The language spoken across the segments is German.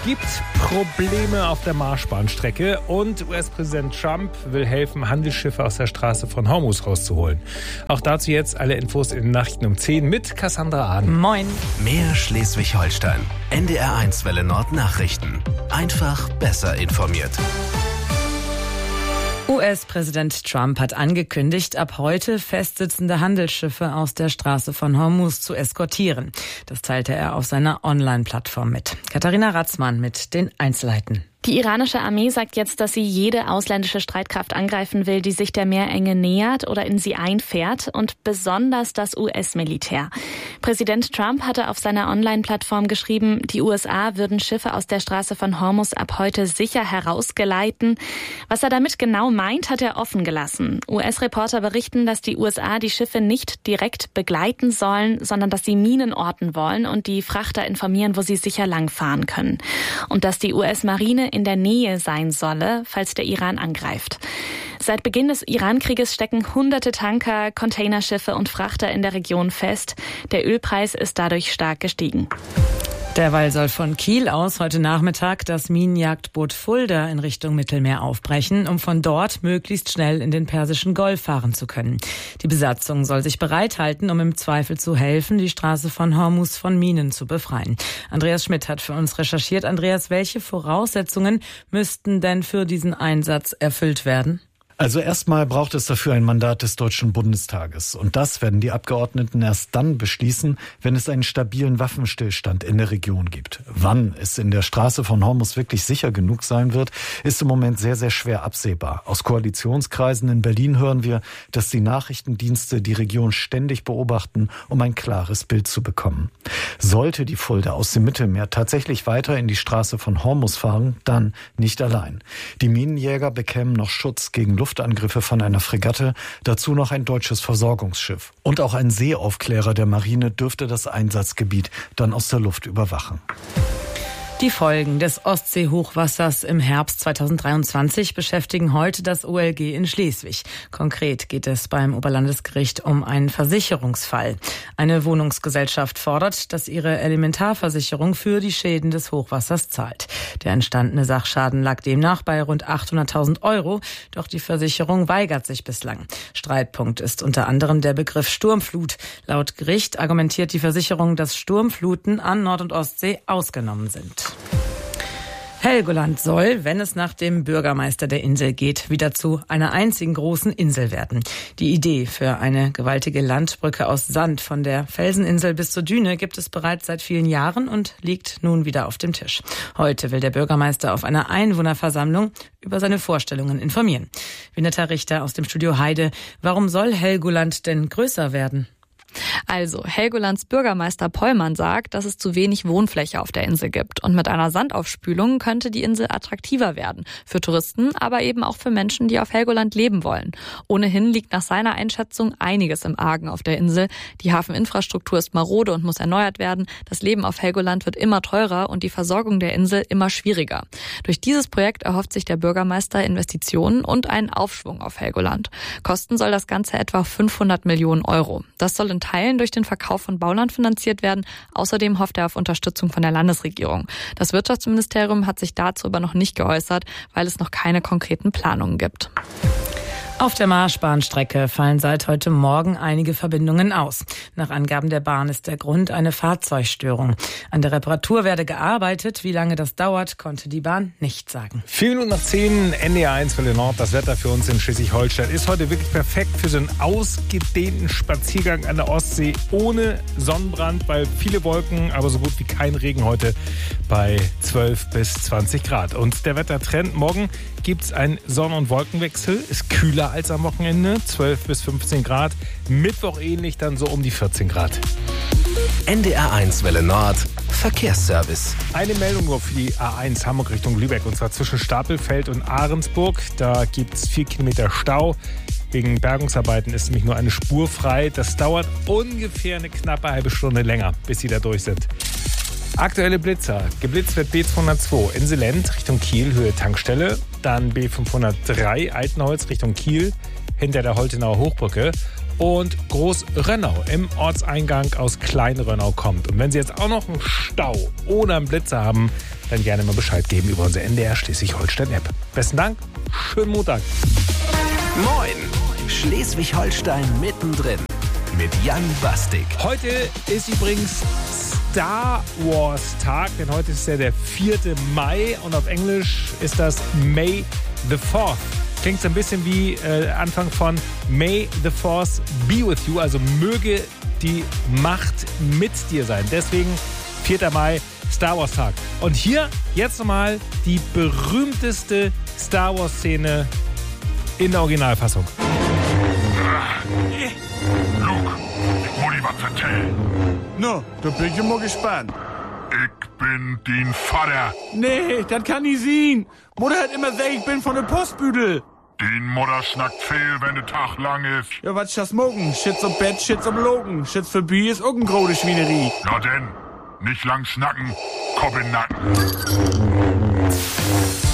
gibt Probleme auf der Marschbahnstrecke und US-Präsident Trump will helfen, Handelsschiffe aus der Straße von Hormuz rauszuholen. Auch dazu jetzt alle Infos in den Nachrichten um 10 mit Cassandra Ahn. Moin. Mehr Schleswig-Holstein. NDR1 Welle Nord Nachrichten. Einfach besser informiert. US-Präsident Trump hat angekündigt, ab heute festsitzende Handelsschiffe aus der Straße von Hormuz zu eskortieren. Das teilte er auf seiner Online-Plattform mit. Katharina Ratzmann mit den Einzelheiten. Die iranische Armee sagt jetzt, dass sie jede ausländische Streitkraft angreifen will, die sich der Meerenge nähert oder in sie einfährt, und besonders das US-Militär. Präsident Trump hatte auf seiner Online-Plattform geschrieben, die USA würden Schiffe aus der Straße von Hormuz ab heute sicher herausgeleiten. Was er damit genau meint, hat er offen gelassen. US-Reporter berichten, dass die USA die Schiffe nicht direkt begleiten sollen, sondern dass sie Minen orten wollen und die Frachter informieren, wo sie sicher langfahren können. Und dass die US-Marine in der Nähe sein solle, falls der Iran angreift. Seit Beginn des Iran-Krieges stecken hunderte Tanker, Containerschiffe und Frachter in der Region fest. Der Ölpreis ist dadurch stark gestiegen. Derweil soll von Kiel aus heute Nachmittag das Minenjagdboot Fulda in Richtung Mittelmeer aufbrechen, um von dort möglichst schnell in den Persischen Golf fahren zu können. Die Besatzung soll sich bereithalten, um im Zweifel zu helfen, die Straße von Hormuz von Minen zu befreien. Andreas Schmidt hat für uns recherchiert. Andreas, welche Voraussetzungen müssten denn für diesen Einsatz erfüllt werden? Also erstmal braucht es dafür ein Mandat des Deutschen Bundestages. Und das werden die Abgeordneten erst dann beschließen, wenn es einen stabilen Waffenstillstand in der Region gibt. Wann es in der Straße von Hormuz wirklich sicher genug sein wird, ist im Moment sehr, sehr schwer absehbar. Aus Koalitionskreisen in Berlin hören wir, dass die Nachrichtendienste die Region ständig beobachten, um ein klares Bild zu bekommen. Sollte die Fulda aus dem Mittelmeer tatsächlich weiter in die Straße von Hormuz fahren, dann nicht allein. Die Minenjäger bekämen noch Schutz gegen Luftangriffe von einer Fregatte, dazu noch ein deutsches Versorgungsschiff. Und auch ein Seeaufklärer der Marine dürfte das Einsatzgebiet dann aus der Luft überwachen. Die Folgen des Ostseehochwassers im Herbst 2023 beschäftigen heute das OLG in Schleswig. Konkret geht es beim Oberlandesgericht um einen Versicherungsfall. Eine Wohnungsgesellschaft fordert, dass ihre Elementarversicherung für die Schäden des Hochwassers zahlt. Der entstandene Sachschaden lag demnach bei rund 800.000 €, doch die Versicherung weigert sich bislang. Streitpunkt ist unter anderem der Begriff Sturmflut. Laut Gericht argumentiert die Versicherung, dass Sturmfluten an Nord- und Ostsee ausgenommen sind. Helgoland soll, wenn es nach dem Bürgermeister der Insel geht, wieder zu einer einzigen großen Insel werden. Die Idee für eine gewaltige Landbrücke aus Sand von der Felseninsel bis zur Düne gibt es bereits seit vielen Jahren und liegt nun wieder auf dem Tisch. Heute will der Bürgermeister auf einer Einwohnerversammlung über seine Vorstellungen informieren. Vinetta Richter aus dem Studio Heide. Warum soll Helgoland denn größer werden? Also, Helgolands Bürgermeister Pollmann sagt, dass es zu wenig Wohnfläche auf der Insel gibt. Und mit einer Sandaufspülung könnte die Insel attraktiver werden. Für Touristen, aber eben auch für Menschen, die auf Helgoland leben wollen. Ohnehin liegt nach seiner Einschätzung einiges im Argen auf der Insel. Die Hafeninfrastruktur ist marode und muss erneuert werden. Das Leben auf Helgoland wird immer teurer und die Versorgung der Insel immer schwieriger. Durch dieses Projekt erhofft sich der Bürgermeister Investitionen und einen Aufschwung auf Helgoland. Kosten soll das Ganze etwa 500 Millionen €. Das soll in Teilen durch den Verkauf von Bauland finanziert werden. Außerdem hofft er auf Unterstützung von der Landesregierung. Das Wirtschaftsministerium hat sich dazu aber noch nicht geäußert, weil es noch keine konkreten Planungen gibt. Auf der Marschbahnstrecke fallen seit heute Morgen einige Verbindungen aus. Nach Angaben der Bahn ist der Grund eine Fahrzeugstörung. An der Reparatur werde gearbeitet. Wie lange das dauert, konnte die Bahn nicht sagen. 4 Minuten nach 10, NDR1 Welle Nord. Das Wetter für uns in Schleswig-Holstein ist heute wirklich perfekt für so einen ausgedehnten Spaziergang an der Ostsee ohne Sonnenbrand, weil viele Wolken, aber so gut wie kein Regen heute bei 12 bis 20 Grad. Und der Wettertrend: morgen gibt es einen Sonn- und Wolkenwechsel, ist kühler als am Wochenende, 12 bis 15 Grad. Mittwoch ähnlich, dann so um die 14 Grad. NDR1 Welle Nord Verkehrsservice. Eine Meldung nur für die A1 Hamburg Richtung Lübeck, und zwar zwischen Stapelfeld und Ahrensburg. Da gibt es 4 Kilometer Stau. Wegen Bergungsarbeiten ist nämlich nur eine Spur frei. Das dauert ungefähr eine knappe halbe Stunde länger, bis sie da durch sind. Aktuelle Blitzer. Geblitzt wird B202 Inselend Richtung Kiel, Höhe Tankstelle. Dann B503 Altenholz Richtung Kiel, hinter der Holtenauer Hochbrücke. Und Großrönnau im Ortseingang aus Kleinrönnau kommt. Und wenn Sie jetzt auch noch einen Stau ohne einen Blitzer haben, dann gerne mal Bescheid geben über unsere NDR Schleswig-Holstein-App. Besten Dank, schönen Montag. Moin, Schleswig-Holstein mittendrin mit Jan Bastik. Heute ist übrigens Star Wars Tag, denn heute ist ja der 4. Mai und auf Englisch ist das May the 4th. Klingt so ein bisschen wie Anfang von May the Force be with you, also möge die Macht mit dir sein. Deswegen 4. Mai, Star Wars Tag. Und hier jetzt nochmal die berühmteste Star Wars Szene in der Originalfassung. Luke, ich muss dir was erzählen. No, da bin ich mal gespannt. Ich bin dein Vater. Nee, das kann nicht sein. Mutter hat immer gesagt, ich bin von der Postbüdel. Dein Mutter schnackt viel, wenn der Tag lang ist. Ja, was ist das morgen? Shit zum Bett, Shit zum Logen. Shit für Bier ist auch eine große Schweinerie. Ja denn, nicht lang snacken, Kopf in den Nacken.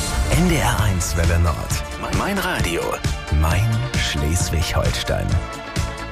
NDR 1 Welle Nord. Mein Radio. Mein Schleswig-Holstein.